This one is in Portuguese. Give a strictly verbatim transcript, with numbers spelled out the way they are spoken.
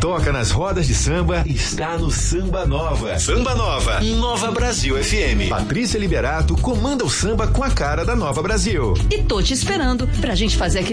toca nas rodas de samba está no Samba Nova. Samba Nova, Nova Brasil F M. Patrícia Liberato comanda o samba com a cara da Nova Brasil. E tô te esperando pra gente fazer aquele